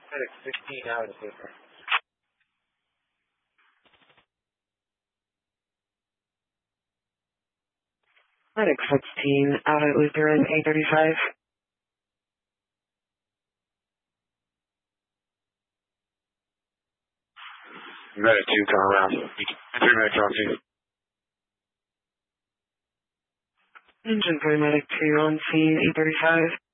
Medic 16 out of paper. Medic 16 out at Lutheran 835. Medic 2 coming around. 3 minute crossing. Engine for Medic 2 on scene 835.